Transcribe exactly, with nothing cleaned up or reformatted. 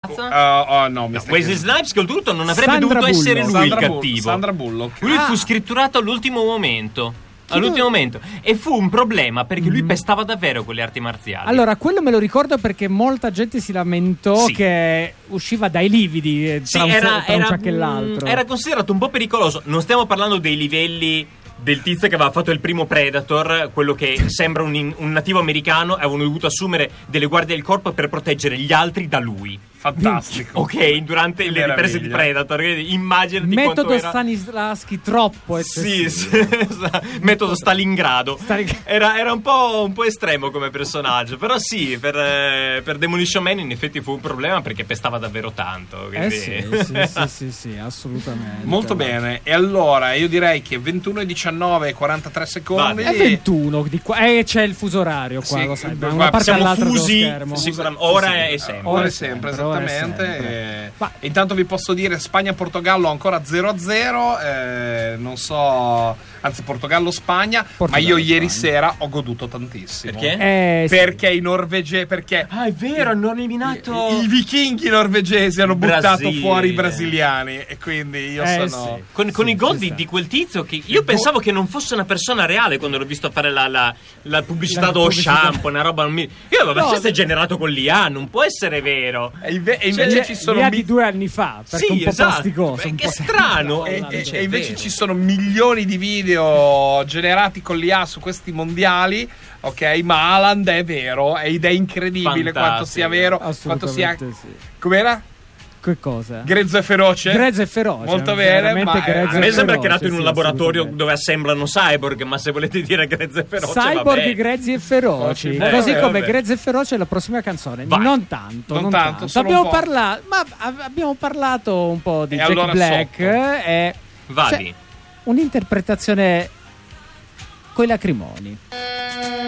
ragazza? Uh, oh, no, mi no, stai Wesley Snipes, che oltretutto non avrebbe Sandra dovuto Bullock. essere lui Sandra il Bull- cattivo. Sandra Bullock. Lui Ah. fu scritturato all'ultimo momento. All'ultimo momento. E fu un problema perché lui pestava davvero con le arti marziali. Allora, quello me lo ricordo perché molta gente si lamentò Sì. che usciva dai lividi eh, Sì, tra un, era, tra un era, ciak e mm, l'altro. era considerato un po' pericoloso. Non stiamo parlando dei livelli del tizio che aveva fatto il primo Predator, quello che sembra un, in- un nativo americano, e avevano dovuto assumere delle guardie del corpo per proteggere gli altri da lui. Fantastico. Ok, durante Che le riprese di meraviglia. Predator, quindi immaginati quanto Metodo era... Stanislavski troppo Sì, eccessivo. sì, metodo Stalingrado. Stalin- Era, era un, po', un po' estremo come personaggio, però sì, per, eh, per Demolition Man in effetti fu un problema perché pestava davvero tanto. Eh Quindi... sì, sì, sì, sì, sì, assolutamente. Molto bene. E allora io direi che ventuno e diciannove e quarantatré secondi. È ventuno di qua. Eh, c'è il fuso orario qua, Sì, lo sai. Da guarda, una parte siamo all'altra dello fusi schermo. sicuramente, ora Sì, e sempre. Ora e Ora sempre, sempre, ora e esattamente. sempre. Eh, Ma- intanto vi posso dire Spagna-Portogallo ancora zero a zero. Eh, non so, anzi, Portogallo-Spagna. Ma io ieri Portogallo-Spagna. sera ho goduto tantissimo. Perché? Eh, sì. Perché i norvegesi. Perché Ah, è vero, hanno eliminato i vichinghi norvegesi hanno buttato Brasile. fuori i brasiliani. E quindi io Eh, sono. sì. Con, con Sì, i gol ci di, sta. di quel tizio che io pensavo che non fosse una persona reale quando l'ho visto fare la, la, la pubblicità La dello pubblicità. shampoo, una roba non mi... Io ma No, questo è beh- generato con l'I A, non può essere vero. E, inve- e Cioè, invece ci sono. via mi- di due anni fa, perché Sì, un po' esatto. plasticoso. Beh, un che po' strano. E, No, e- invece e è invece vero. ci sono milioni di video generati con l'I A su questi mondiali, ok? Ma Haaland è vero ed è incredibile Fantastico. quanto sia vero, quanto sia. Assolutamente sì. Com'era? Che cosa? Grezzo e feroce? Grezzo e feroce. Molto bene, veramente ma, eh, grezzo A me e sembra feroce, che è nato in un sì, laboratorio assolutamente. dove assemblano cyborg, ma se volete dire grezzo e feroce, Cyborg, vabbè. grezzi e feroci. Eh, Così vabbè, come vabbè. grezzo e feroce è la prossima canzone. Vai. Non tanto, Non non, tanto, tanto. solo Abbiamo un po'. parlato, ma ab- abbiamo parlato un po' di E Jack allora Black. sotto. E Vadi. c'è un'interpretazione coi lacrimoni.